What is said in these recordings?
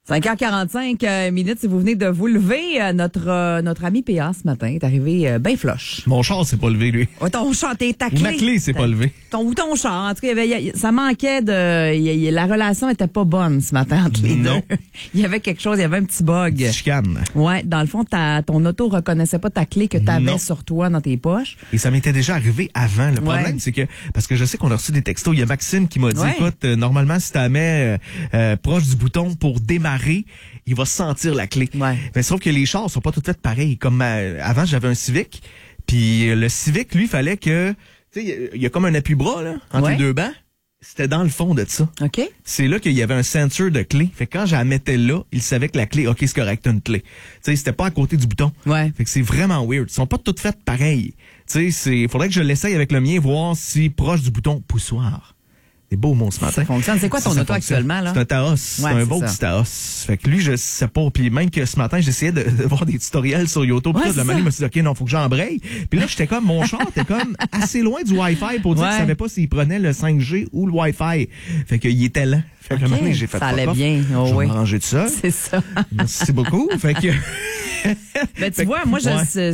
5h45 minutes, si vous venez de vous lever, notre ami PA ce matin est arrivé bien floche. Mon char s'est pas levé, lui. Ouais, ton char, ta clé. Ma clé s'est pas levée. Ton char. En tout cas, ça manquait de... la relation était pas bonne ce matin entre les deux. Il y avait quelque chose, il y avait un petit bug. Chicane. Ouais, dans le fond, ton auto reconnaissait pas ta clé que tu avais sur toi dans tes poches. Et ça m'était déjà arrivé avant. Le problème, c'est que, parce que je sais qu'on a reçu des textos, il y a Maxime qui m'a dit, écoute, normalement, si tu la mets proche du bouton pour démarrer, il va sentir la clé. Ouais. Mais sauf que les chars sont pas tout faits pareil. Comme avant, j'avais un Civic, puis le Civic, lui, fallait que, tu sais, il y a comme un appui-bras là entre les deux bancs. C'était dans le fond de ça. OK. C'est là qu'il y avait un sensor de clé. Fait que quand je la mettais là, il savait que la clé, OK, c'est correct, t'as une clé. Tu sais, c'était pas à côté du bouton. Ouais. Fait que c'est vraiment weird. Ils sont pas toutes faites pareil. Tu sais, faudrait que je l'essaye avec le mien, voir si proche du bouton poussoir. C'est beau, mon ce matin. Ça fonctionne. C'est quoi ton auto actuellement, là? C'est un Taos. C'est un beau petit Taos. Fait que lui, je sais pas. Puis même que ce matin, j'essayais de voir des tutoriels sur YouTube. Puis de la manière, je me suis dit, OK, non, faut que j'embraye. Puis là, j'étais comme, mon char était comme assez loin du Wi-Fi pour dire qu'il savait pas s'il prenait le 5G ou le Wi-Fi. Fait qu'il était lent. Fait que maintenant, j'ai fait ça allait bien. Oh, je vais m'arranger de ça. C'est ça. Merci beaucoup. Fait que... Ben, tu vois, moi, c'est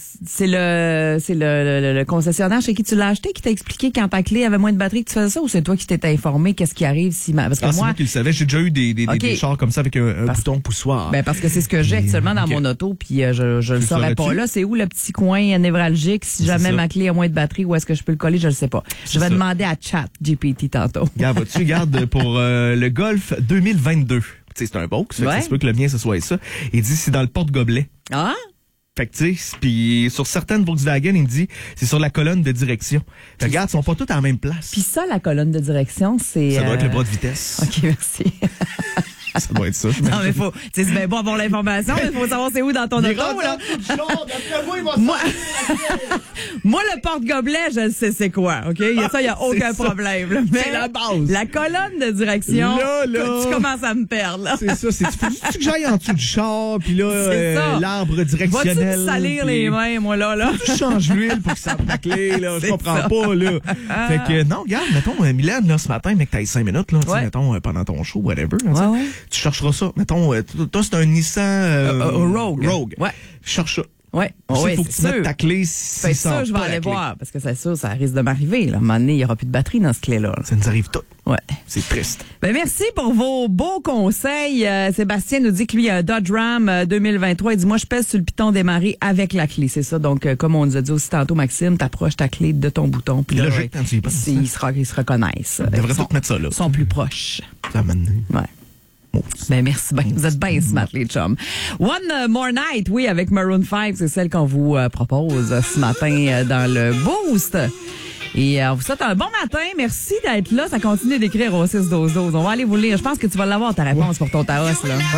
le concessionnaire chez qui tu l'as acheté qui t'a expliqué quand ta clé avait moins de batterie que tu faisais ça, ou c'est toi qui t'es informé qu'est-ce qui arrive si parce que c'est moi qui le savais. J'ai déjà eu des chars comme ça avec un bouton poussoir. Ben, parce que c'est ce que j'ai actuellement dans mon auto, puis je le saurais pas. Là, c'est où le petit coin névralgique si jamais ma clé a moins de batterie, où est-ce que je peux le coller, je le sais pas. Je vais demander à ChatGPT tantôt. Regarde pour le Golf 2022. C'est un Vaux, ça se peut que le mien, ce soit ça. Il dit, c'est dans le porte-gobelet. Ah? Fait que, tu sais, puis sur certaines Volkswagen, il me dit, c'est sur la colonne de direction. Fait que, regarde, ils sont pas toutes à la même place. Puis ça, la colonne de direction, c'est... Ça doit être le bras de vitesse. OK, merci. Ça doit être ça. Non, mais faut... C'est bien bon avoir l'information, mais il faut savoir c'est où dans ton auto, là. Moi, le porte-gobelet, je sais c'est quoi, OK? Il y a aucun problème. Là. Mais c'est la base. La colonne de direction, là, tu commences à me perdre, là. C'est ça. Faut que j'aille en dessous du char, puis là, l'arbre directionnel. Vas-tu salir les mains, moi, là? Faut que tu changes l'huile pour que ça te la clé, là. Je comprends pas, là. Fait que, non, regarde, mettons, Mylène, là, ce matin, mec, t'as 5 minutes, là, mettons, pendant ton show, whatever, là, tu chercheras ça. Mettons, toi, c'est un Nissan Rogue. Ouais. Cherche ça. Ouais. Il faut que tu mettes ta clé si ça, je vais aller voir, parce que c'est sûr, ça risque de m'arriver. Là. À un moment donné, il n'y aura plus de batterie dans cette clé-là. Ça nous arrive tout. Ouais. C'est triste. Ben, merci pour vos beaux conseils. Sébastien nous dit que lui, il a un Dodge Ram 2023. Il dit, moi, je pèse sur le piton démarrer avec la clé. C'est ça. Donc, comme on nous a dit aussi tantôt, Maxime, t'approches ta clé de ton bouton. Puis logique quand tu y penses. Ils se reconnaissent. Ils devraient tout mettre ça, là. Ils sont plus proches. Ça mène. Ouais. Ben merci bien. Vous êtes bien smart, les chums. One More Night, oui, avec Maroon 5, c'est celle qu'on vous propose ce matin dans le Boost. Et on vous souhaite un bon matin. Merci d'être là. Ça continue d'écrire au 6-12-12. On va aller vous lire. Je pense que tu vas l'avoir, ta réponse pour ton Taos, là.